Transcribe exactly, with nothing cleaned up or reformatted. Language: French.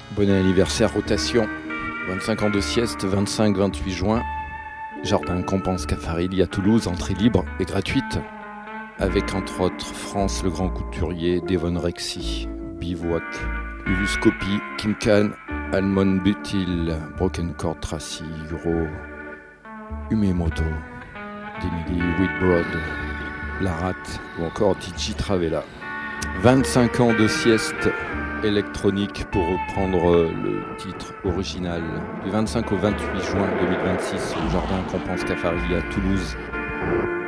Bon anniversaire, rotation. vingt-cinq ans de sieste, vingt-cinq vingt-huit juin. Jardin Compense Caffarelli à Toulouse, entrée libre et gratuite. Avec entre autres France Le Grand Couturier, Devon Rexy, Bivouac, Uluscopie, Kim Khan, Almond Butil, Broken Cord Tracy, Gros, Umemoto, Demily Whitbroad, Larat ou encore Tiji Travella. vingt-cinq ans de sieste électronique pour reprendre le titre original. Du vingt-cinq au vingt-huit juin deux mille vingt-six au Jardin Compense Caffarelli à Toulouse.